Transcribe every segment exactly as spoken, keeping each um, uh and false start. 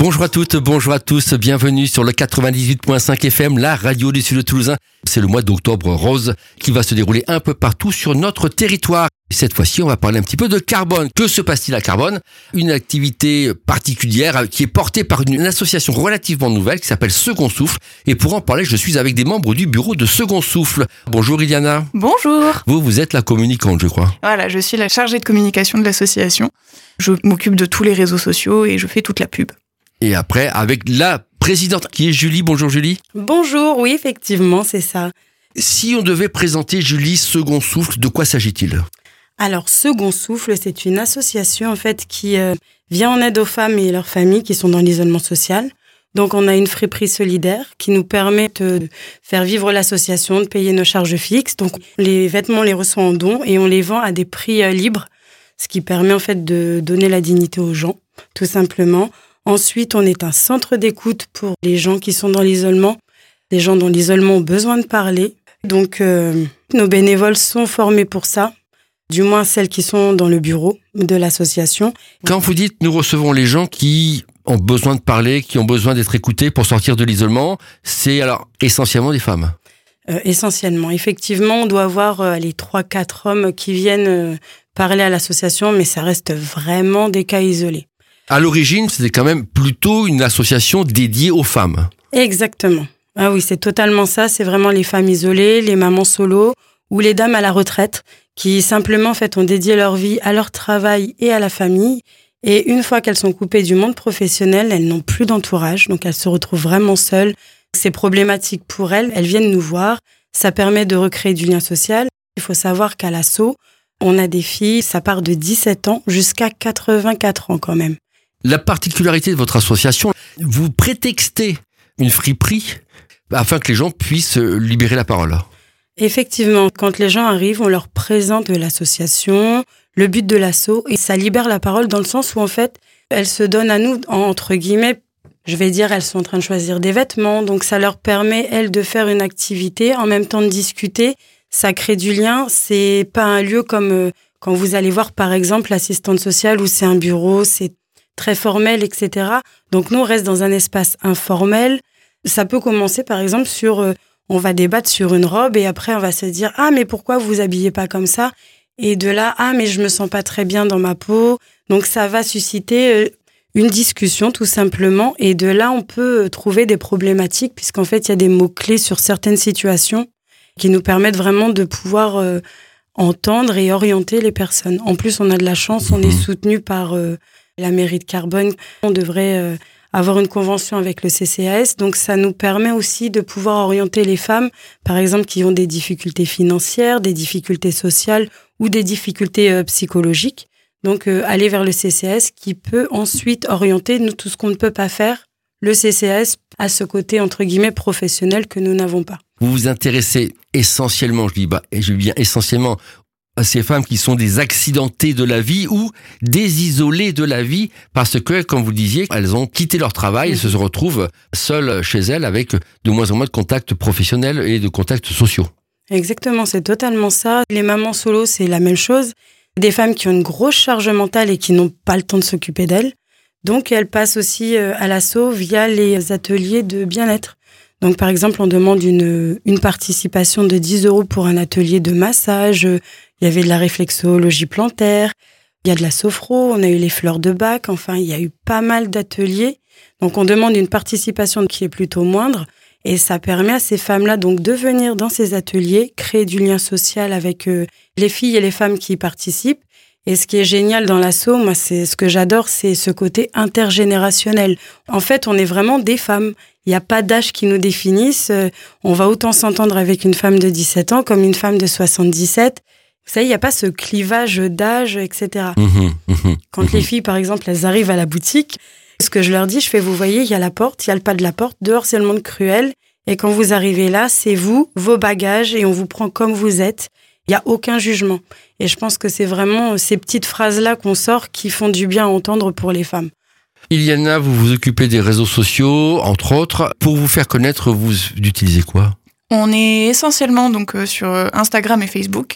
Bonjour à toutes, bonjour à tous, bienvenue sur le quatre-vingt-dix-huit virgule cinq F M, la radio du Sud Toulousain. C'est le mois d'octobre rose qui va se dérouler un peu partout sur notre territoire. Cette fois-ci, on va parler un petit peu de Carbone. Que se passe-t-il à Carbone? Une activité particulière qui est portée par une association relativement nouvelle qui s'appelle Second Souffle. Et pour en parler, je suis avec des membres du bureau de Second Souffle. Bonjour Iliana. Bonjour. Vous, vous êtes la communicante, je crois. Voilà, je suis la chargée de communication de l'association. Je m'occupe de tous les réseaux sociaux et je fais toute la pub. Et après, avec la présidente qui est Julie. Bonjour Julie. Bonjour, oui, effectivement, c'est ça. Si on devait présenter Julie Second Souffle, de quoi s'agit-il? Alors, Second Souffle, c'est une association en fait qui euh, vient en aide aux femmes et leurs familles qui sont dans l'isolement social. Donc, on a une friperie solidaire qui nous permet de faire vivre l'association, de payer nos charges fixes. Donc, les vêtements, on les reçoit en don et on les vend à des prix euh, libres, ce qui permet en fait de donner la dignité aux gens, tout simplement. Ensuite, on est un centre d'écoute pour les gens qui sont dans l'isolement. Les gens dans l'isolement ont besoin de parler. Donc, euh, nos bénévoles sont formés pour ça, du moins celles qui sont dans le bureau de l'association. Quand vous dites « nous recevons les gens qui ont besoin de parler, qui ont besoin d'être écoutés pour sortir de l'isolement », c'est alors essentiellement des femmes? euh, Essentiellement. Effectivement, on doit avoir euh, les trois quatre hommes qui viennent euh, parler à l'association, mais ça reste vraiment des cas isolés. À l'origine, c'était quand même plutôt une association dédiée aux femmes. Exactement. Ah oui, c'est totalement ça. C'est vraiment les femmes isolées, les mamans solo ou les dames à la retraite qui simplement en fait, ont dédié leur vie à leur travail et à la famille. Et une fois qu'elles sont coupées du monde professionnel, elles n'ont plus d'entourage. Donc, elles se retrouvent vraiment seules. C'est problématique pour elles. Elles viennent nous voir. Ça permet de recréer du lien social. Il faut savoir qu'à l'Asso, on a des filles, ça part de dix-sept ans jusqu'à quatre-vingt-quatre ans quand même. La particularité de votre association, vous prétextez une friperie afin que les gens puissent libérer la parole. Effectivement, quand les gens arrivent, on leur présente l'association, le but de l'asso, et ça libère la parole dans le sens où en fait, elles se donnent à nous, entre guillemets, je vais dire, elles sont en train de choisir des vêtements, donc ça leur permet, elles, de faire une activité, en même temps de discuter, ça crée du lien, c'est pas un lieu comme euh, quand vous allez voir par exemple l'assistante sociale où c'est un bureau, c'est très formel, et cetera. Donc, nous, on reste dans un espace informel. Ça peut commencer, par exemple, sur... Euh, on va débattre sur une robe et après, on va se dire « Ah, mais pourquoi vous vous habillez pas comme ça ?» Et de là « Ah, mais je me sens pas très bien dans ma peau. » Donc, ça va susciter euh, une discussion, tout simplement. Et de là, on peut trouver des problématiques puisqu'en fait, il y a des mots-clés sur certaines situations qui nous permettent vraiment de pouvoir euh, entendre et orienter les personnes. En plus, on a de la chance, on est soutenu par... Euh, la mairie de Carbone. On devrait euh, avoir une convention avec le C C A S. Donc, ça nous permet aussi de pouvoir orienter les femmes, par exemple, qui ont des difficultés financières, des difficultés sociales ou des difficultés euh, psychologiques. Donc, euh, aller vers le C C A S qui peut ensuite orienter nous, tout ce qu'on ne peut pas faire. Le C C A S a ce côté, entre guillemets, professionnel que nous n'avons pas. Vous vous intéressez essentiellement, je dis, bah, et je dis bien essentiellement, à ces femmes qui sont des accidentées de la vie ou des isolées de la vie parce que, comme vous le disiez, elles ont quitté leur travail et se retrouvent seules chez elles avec de moins en moins de contacts professionnels et de contacts sociaux. Exactement, c'est totalement ça. Les mamans solo, c'est la même chose. Des femmes qui ont une grosse charge mentale et qui n'ont pas le temps de s'occuper d'elles. Donc, elles passent aussi à l'asso via les ateliers de bien-être. Donc, par exemple, on demande une, une participation de dix euros pour un atelier de massage. Il y avait de la réflexologie plantaire, il y a de la sophro, on a eu les fleurs de bac. Enfin, il y a eu pas mal d'ateliers. Donc, on demande une participation qui est plutôt moindre. Et ça permet à ces femmes-là donc de venir dans ces ateliers, créer du lien social avec euh, les filles et les femmes qui y participent. Et ce qui est génial dans l'asso, moi, c'est ce que j'adore, c'est ce côté intergénérationnel. En fait, on est vraiment des femmes. Il n'y a pas d'âge qui nous définisse. On va autant s'entendre avec une femme de dix-sept ans comme une femme de soixante-dix-sept. Vous savez, il n'y a pas ce clivage d'âge, et cetera. Mmh, mmh, Quand mmh. les filles, par exemple, elles arrivent à la boutique, ce que je leur dis, je fais, vous voyez, il y a la porte, il y a le pas de la porte, dehors, c'est le monde cruel. Et quand vous arrivez là, c'est vous, vos bagages, et on vous prend comme vous êtes. Il n'y a aucun jugement. Et je pense que c'est vraiment ces petites phrases-là qu'on sort qui font du bien à entendre pour les femmes. Iliana, vous vous occupez des réseaux sociaux, entre autres. Pour vous faire connaître, vous utilisez quoi? On est essentiellement donc, euh, sur Instagram et Facebook.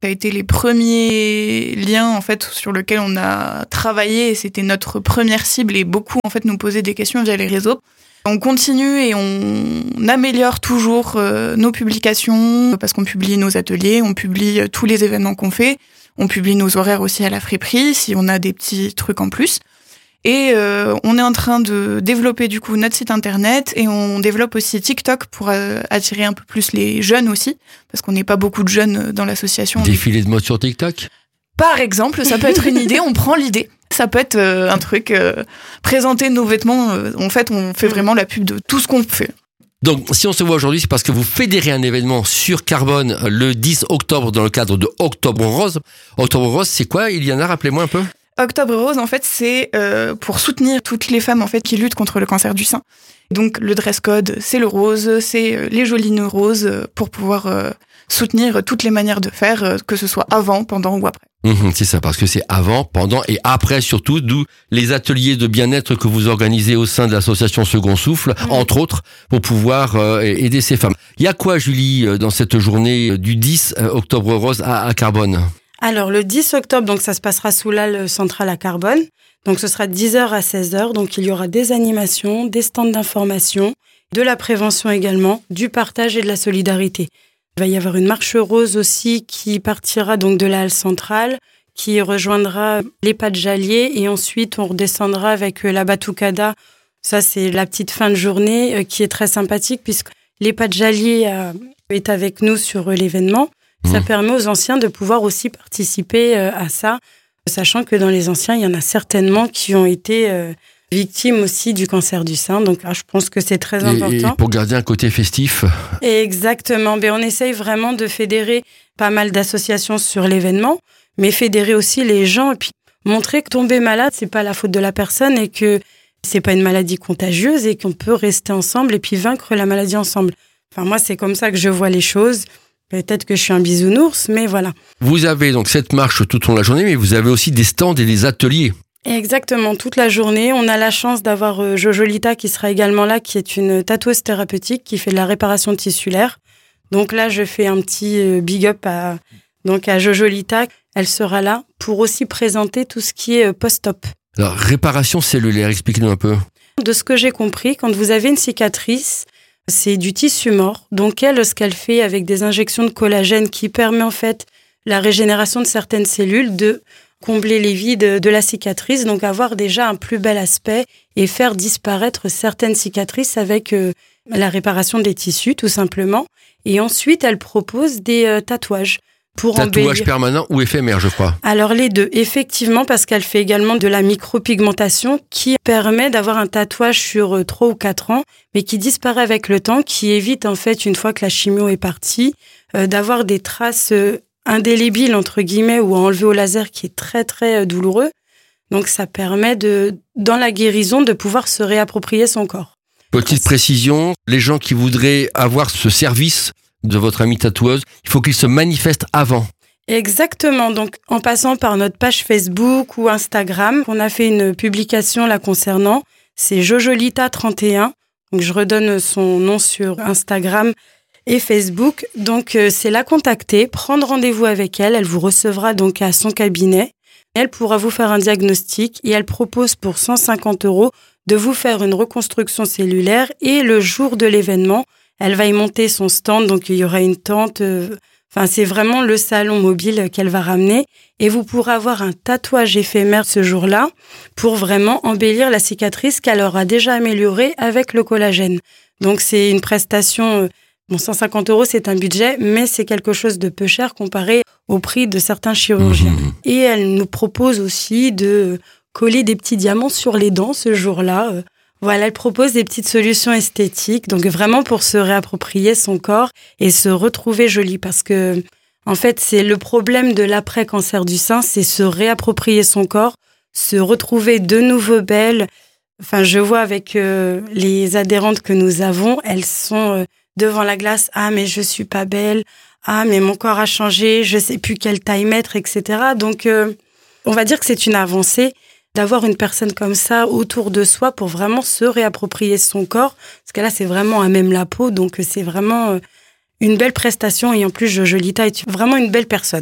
Ça a été les premiers liens en fait sur lesquels on a travaillé et c'était notre première cible et beaucoup en fait nous posaient des questions via les réseaux. On continue et on améliore toujours euh, nos publications parce qu'on publie nos ateliers, on publie tous les événements qu'on fait, on publie nos horaires aussi à la friperie si on a des petits trucs en plus. Et euh, on est en train de développer du coup notre site internet et on développe aussi TikTok pour euh, attirer un peu plus les jeunes aussi, parce qu'on n'est pas beaucoup de jeunes dans l'association. Défilé de mode sur TikTok ? Par exemple, ça peut être une idée, on prend l'idée. Ça peut être euh, un truc, euh, présenter nos vêtements. Euh, en fait, on fait vraiment la pub de tout ce qu'on fait. Donc, si on se voit aujourd'hui, c'est parce que vous fédérez un événement sur Carbone le dix octobre dans le cadre de Octobre Rose. Octobre Rose, c'est quoi, Iliana ? Rappelez-moi un peu. Octobre Rose, en fait, c'est euh, pour soutenir toutes les femmes en fait qui luttent contre le cancer du sein. Donc, le dress code, c'est le rose, c'est euh, les jolies nœuds roses euh, pour pouvoir euh, soutenir toutes les manières de faire, euh, que ce soit avant, pendant ou après. Mmh, c'est ça, parce que c'est avant, pendant et après surtout, d'où les ateliers de bien-être que vous organisez au sein de l'association Second Souffle, mmh. entre autres, pour pouvoir euh, aider ces femmes. Il y a quoi, Julie, dans cette journée du dix octobre Rose à, à Carbone ? Alors, le dix octobre, donc ça se passera sous l'Halles centrale à Carbone. Donc, ce sera de dix heures à seize heures. Donc, il y aura des animations, des stands d'information, de la prévention également, du partage et de la solidarité. Il va y avoir une marche rose aussi qui partira donc de la Halle centrale, qui rejoindra les pas de Jallier et ensuite on redescendra avec la Batucada. Ça, c'est la petite fin de journée qui est très sympathique puisque les pas de Jallier est avec nous sur l'événement. Ça mmh. permet aux anciens de pouvoir aussi participer à ça, sachant que dans les anciens, il y en a certainement qui ont été victimes aussi du cancer du sein. Donc là, je pense que c'est très important. Et, et pour garder un côté festif. Exactement. Ben, on essaye vraiment de fédérer pas mal d'associations sur l'événement, mais fédérer aussi les gens et puis montrer que tomber malade, c'est pas la faute de la personne et que c'est pas une maladie contagieuse et qu'on peut rester ensemble et puis vaincre la maladie ensemble. Enfin, moi, c'est comme ça que je vois les choses. Peut-être que je suis un bisounours, mais voilà. Vous avez donc cette marche tout au long de la journée, mais vous avez aussi des stands et des ateliers. Exactement, toute la journée. On a la chance d'avoir Jojolita qui sera également là, qui est une tatoueuse thérapeutique qui fait de la réparation tissulaire. Donc là, je fais un petit big up à, donc à Jojolita. Elle sera là pour aussi présenter tout ce qui est post-op. Alors, réparation cellulaire, expliquez-nous un peu. De ce que j'ai compris, quand vous avez une cicatrice, c'est du tissu mort. Donc elle, ce qu'elle fait avec des injections de collagène qui permet en fait la régénération de certaines cellules, de combler les vides de la cicatrice, donc avoir déjà un plus bel aspect et faire disparaître certaines cicatrices avec euh, la réparation des tissus, tout simplement. Et ensuite, elle propose des euh, tatouages. Pour Tatouage embellir. Permanent ou éphémère, je crois. Alors les deux, effectivement, parce qu'elle fait également de la micropigmentation qui permet d'avoir un tatouage sur trois ou quatre ans, mais qui disparaît avec le temps, qui évite en fait, une fois que la chimio est partie, euh, d'avoir des traces euh, indélébiles, entre guillemets, ou à enlever au laser, qui est très très euh, douloureux. Donc ça permet, de, dans la guérison, de pouvoir se réapproprier son corps. Petite précision, les gens qui voudraient avoir ce service de votre amie tatoueuse, il faut qu'il se manifeste avant. Exactement. Donc, en passant par notre page Facebook ou Instagram, on a fait une publication là concernant. C'est Jojolita trente et un. Donc, je redonne son nom sur Instagram et Facebook. Donc, euh, c'est la contacter, prendre rendez-vous avec elle. Elle vous recevra donc à son cabinet. Elle pourra vous faire un diagnostic et elle propose pour cent cinquante euros de vous faire une reconstruction cellulaire et le jour de l'événement, elle va y monter son stand, donc il y aura une tente. Euh, enfin, c'est vraiment le salon mobile qu'elle va ramener. Et vous pourrez avoir un tatouage éphémère ce jour-là pour vraiment embellir la cicatrice qu'elle aura déjà améliorée avec le collagène. Donc, c'est une prestation... Euh, bon, cent cinquante euros, c'est un budget, mais c'est quelque chose de peu cher comparé au prix de certains chirurgiens. Mmh. Et elle nous propose aussi de coller des petits diamants sur les dents ce jour-là. Euh, Voilà, elle propose des petites solutions esthétiques, donc vraiment pour se réapproprier son corps et se retrouver jolie. Parce que, en fait, c'est le problème de l'après-cancer du sein, c'est se réapproprier son corps, se retrouver de nouveau belle. Enfin, je vois avec euh, les adhérentes que nous avons, elles sont euh, devant la glace. Ah, mais je suis pas belle. Ah, mais mon corps a changé. Je sais plus quelle taille mettre, et cetera. Donc, euh, on va dire que c'est une avancée d'avoir une personne comme ça autour de soi pour vraiment se réapproprier son corps. Parce que là, c'est vraiment à même la peau. Donc, c'est vraiment une belle prestation. Et en plus, Jojolita est vraiment une belle personne.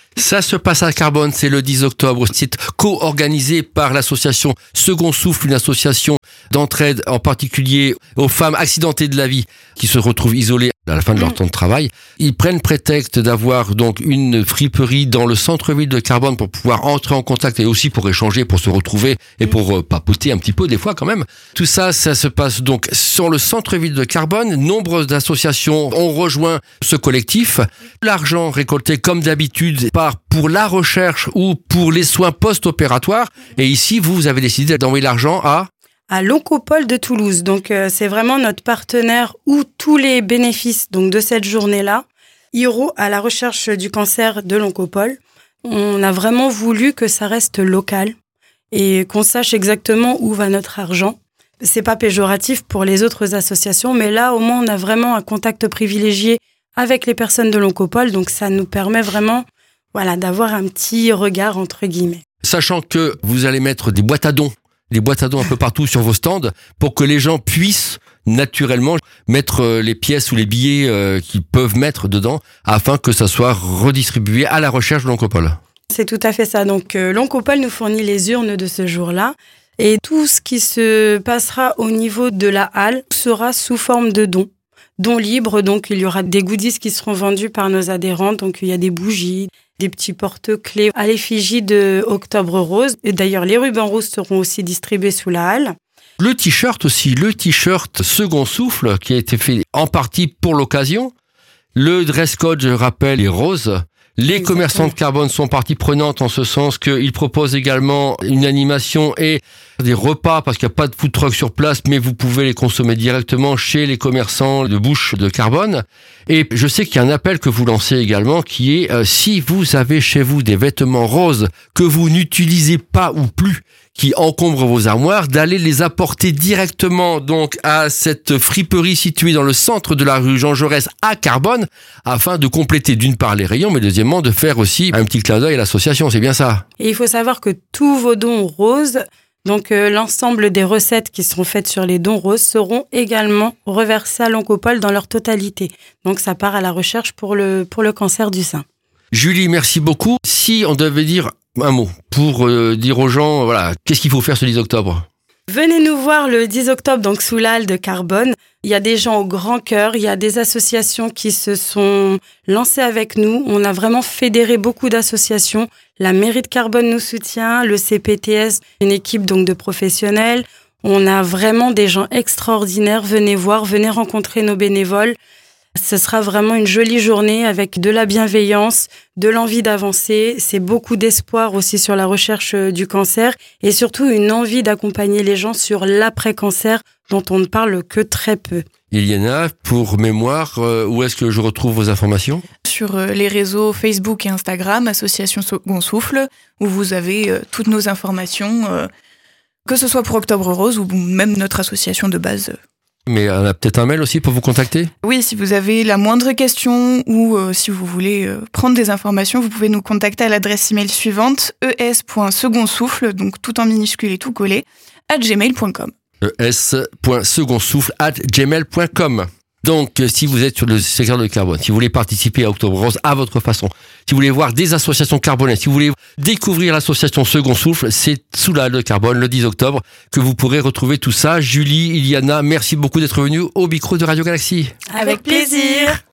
Ça se passe à Carbone, c'est le dix octobre. C'est co-organisé par l'association Second Souffle, une association d'entraide en particulier aux femmes accidentées de la vie qui se retrouvent isolées à la fin de leur temps de travail. Ils prennent prétexte d'avoir donc une friperie dans le centre-ville de Carbone pour pouvoir entrer en contact et aussi pour échanger, pour se retrouver et pour euh, papoter un petit peu des fois quand même. Tout ça, ça se passe donc sur le centre-ville de Carbone. Nombreuses associations ont rejoint ce collectif. L'argent récolté comme d'habitude part pour la recherche ou pour les soins post-opératoires. Et ici, vous, vous avez décidé d'envoyer l'argent à... à l'Oncopole de Toulouse. Donc, euh, c'est vraiment notre partenaire où tous les bénéfices donc de cette journée-là iront à la recherche du cancer de l'Oncopole. On a vraiment voulu que ça reste local et qu'on sache exactement où va notre argent. C'est pas péjoratif pour les autres associations, mais là, au moins, on a vraiment un contact privilégié avec les personnes de l'Oncopole. Donc, ça nous permet vraiment, voilà, d'avoir un petit regard, entre guillemets. Sachant que vous allez mettre des boîtes à dons des boîtes à dons un peu partout sur vos stands pour que les gens puissent naturellement mettre les pièces ou les billets euh, qu'ils peuvent mettre dedans afin que ça soit redistribué à la recherche de l'Oncopole. C'est tout à fait ça. Donc euh, l'Oncopole nous fournit les urnes de ce jour-là et tout ce qui se passera au niveau de la halle sera sous forme de dons. Dons libres, donc il y aura des goodies qui seront vendus par nos adhérents. Donc il y a des bougies, des petits porte-clés à l'effigie de Octobre Rose. Et d'ailleurs, les rubans roses seront aussi distribués sous la halle. Le t-shirt aussi, le t-shirt Second Souffle qui a été fait en partie pour l'occasion. Le dress code, je rappelle, est rose. Les Exactement. Commerçants de Carbone sont partie prenante en ce sens qu'ils proposent également une animation et des repas parce qu'il n'y a pas de food truck sur place, mais vous pouvez les consommer directement chez les commerçants de bouche de Carbone. Et je sais qu'il y a un appel que vous lancez également qui est euh, si vous avez chez vous des vêtements roses que vous n'utilisez pas ou plus, qui encombrent vos armoires, d'aller les apporter directement donc à cette friperie située dans le centre de la rue Jean Jaurès à Carbone, afin de compléter d'une part les rayons, mais deuxièmement de faire aussi un petit clin d'œil à l'association, c'est bien ça. Et il faut savoir que tous vos dons roses, donc euh, l'ensemble des recettes qui seront faites sur les dons roses seront également reversées à l'Oncopole dans leur totalité. Donc ça part à la recherche pour le, pour le cancer du sein. Julie, merci beaucoup. Si on devait dire un mot pour euh, dire aux gens, voilà, qu'est-ce qu'il faut faire ce dix octobre ? Venez nous voir le dix octobre, donc sous la halle de Carbone. Il y a des gens au grand cœur, il y a des associations qui se sont lancées avec nous. On a vraiment fédéré beaucoup d'associations. La mairie de Carbone nous soutient, le C P T S, une équipe donc de professionnels. On a vraiment des gens extraordinaires. Venez voir, venez rencontrer nos bénévoles. Ce sera vraiment une jolie journée avec de la bienveillance, de l'envie d'avancer. C'est beaucoup d'espoir aussi sur la recherche du cancer et surtout une envie d'accompagner les gens sur l'après-cancer dont on ne parle que très peu. Iliana, pour mémoire, euh, où est-ce que je retrouve vos informations ? Sur euh, les réseaux Facebook et Instagram, Association Second Souffle, où vous avez euh, toutes nos informations, euh, que ce soit pour Octobre Rose ou même notre association de base. Mais on a peut-être un mail aussi pour vous contacter ? Oui, si vous avez la moindre question ou euh, si vous voulez euh, prendre des informations, vous pouvez nous contacter à l'adresse email suivante e s point second souffle, donc tout en minuscule et tout collé, arobase gmail point com. e s point second souffle arobase gmail point com. Donc, si vous êtes sur le secteur de Carbone, si vous voulez participer à Octobre Rose à votre façon, si vous voulez voir des associations carbonaises, si vous voulez découvrir l'association Second Souffle, c'est sous la halle de Carbone le dix octobre que vous pourrez retrouver tout ça. Julie, Iliana, merci beaucoup d'être venue au micro de Radio Galaxy. Avec plaisir.